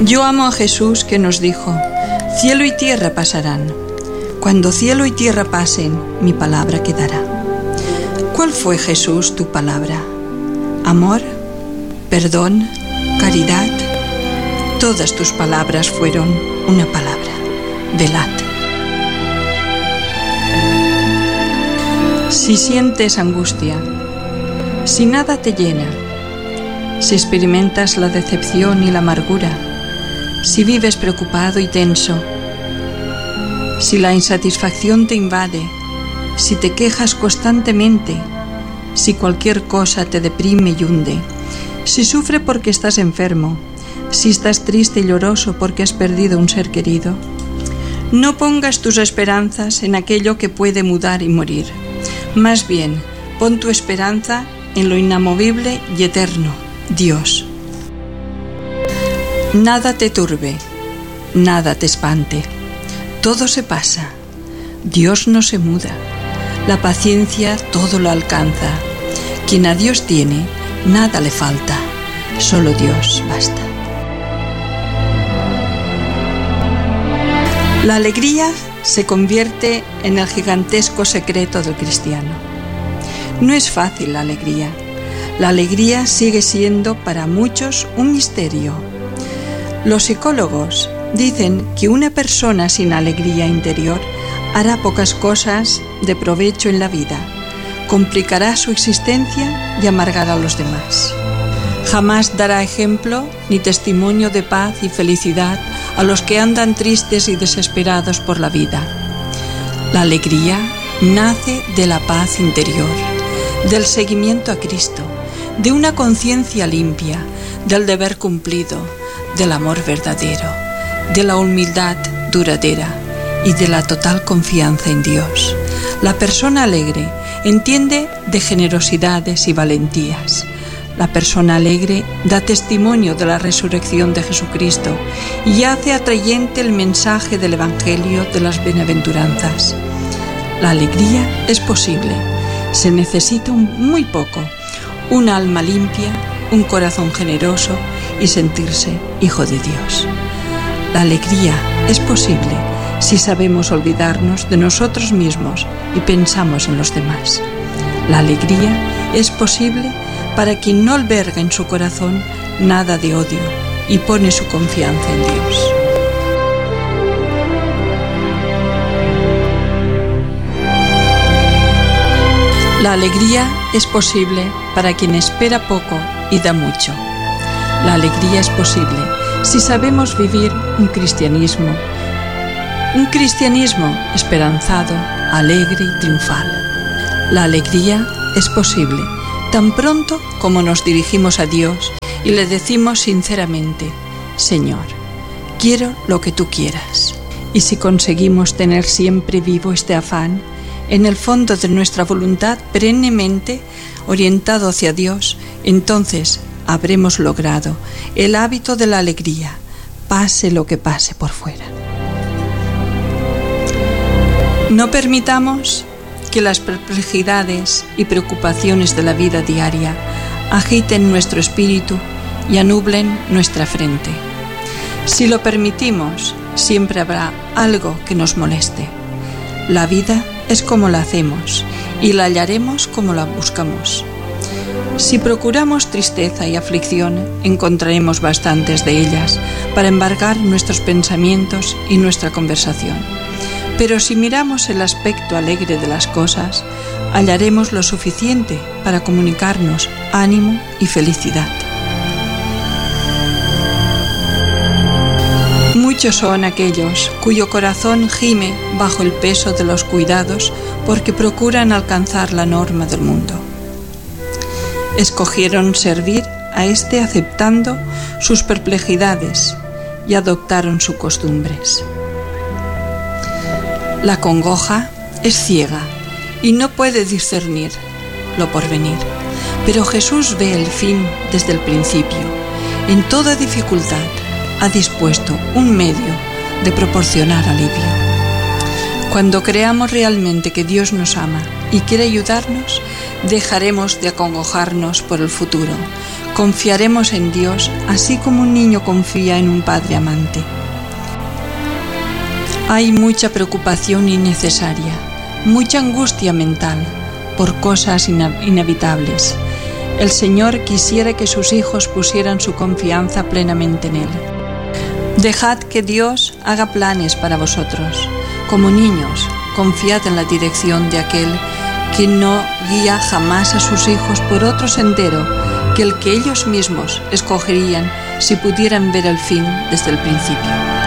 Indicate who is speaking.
Speaker 1: Yo amo a Jesús que nos dijo: cielo y tierra pasarán. Cuando cielo y tierra pasen, mi palabra quedará. ¿Cuál fue, Jesús, tu palabra? ¿Amor? ¿Perdón? ¿Caridad? Todas tus palabras fueron una palabra: velad. Si sientes angustia, si nada te llena, si experimentas la decepción y la amargura, si vives preocupado y tenso, si la insatisfacción te invade, si te quejas constantemente, si cualquier cosa te deprime y hunde, si sufres porque estás enfermo, si estás triste y lloroso porque has perdido un ser querido, no pongas tus esperanzas en aquello que puede mudar y morir. Más bien, pon tu esperanza en lo inamovible y eterno, Dios. Nada te turbe, nada te espante. Todo se pasa. Dios no se muda. La paciencia todo lo alcanza. Quien a Dios tiene, nada le falta. Solo Dios basta. La alegría se convierte en el gigantesco secreto del cristiano. No es fácil la alegría. La alegría sigue siendo para muchos un misterio. Los psicólogos dicen que una persona sin alegría interior hará pocas cosas de provecho en la vida, complicará su existencia y amargará a los demás. Jamás dará ejemplo ni testimonio de paz y felicidad a los que andan tristes y desesperados por la vida. La alegría nace de la paz interior, del seguimiento a Cristo, de una conciencia limpia, del deber cumplido, del amor verdadero, de la humildad duradera y de la total confianza en Dios. La persona alegre entiende de generosidades y valentías. La persona alegre da testimonio de la resurrección de Jesucristo y hace atrayente el mensaje del Evangelio de las bienaventuranzas. La alegría es posible. Se necesita muy poco: un alma limpia, un corazón generoso y sentirse hijo de Dios. La alegría es posible si sabemos olvidarnos de nosotros mismos y pensamos en los demás. La alegría es posible para quien no alberga en su corazón nada de odio y pone su confianza en Dios. La alegría es posible para quien espera poco y da mucho. La alegría es posible si sabemos vivir un cristianismo esperanzado, alegre y triunfal. La alegría es posible tan pronto como nos dirigimos a Dios y le decimos sinceramente: Señor, quiero lo que tú quieras. Y si conseguimos tener siempre vivo este afán, en el fondo de nuestra voluntad perennemente orientado hacia Dios, entonces habremos logrado el hábito de la alegría, pase lo que pase por fuera. No permitamos que las perplejidades y preocupaciones de la vida diaria agiten nuestro espíritu y anublen nuestra frente. Si lo permitimos, siempre habrá algo que nos moleste. La vida es como la hacemos y la hallaremos como la buscamos. Si procuramos tristeza y aflicción, encontraremos bastantes de ellas para embargar nuestros pensamientos y nuestra conversación. Pero si miramos el aspecto alegre de las cosas, hallaremos lo suficiente para comunicarnos ánimo y felicidad. Muchos son aquellos cuyo corazón gime bajo el peso de los cuidados porque procuran alcanzar la norma del mundo. Escogieron servir a éste aceptando sus perplejidades y adoptaron sus costumbres. La congoja es ciega y no puede discernir lo porvenir, pero Jesús ve el fin desde el principio. En toda dificultad ha dispuesto un medio de proporcionar alivio. Cuando creamos realmente que Dios nos ama y quiere ayudarnos, dejaremos de acongojarnos por el futuro. Confiaremos en Dios, así como un niño confía en un padre amante. Hay mucha preocupación innecesaria, mucha angustia mental por cosas inevitables. El Señor quisiera que sus hijos pusieran su confianza plenamente en Él. Dejad que Dios haga planes para vosotros. Como niños, confiad en la dirección de aquel que no guía jamás a sus hijos por otro sendero que el que ellos mismos escogerían si pudieran ver el fin desde el principio.